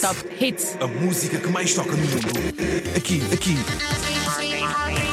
Top Hits. A música que mais toca no mundo. Aqui, aqui.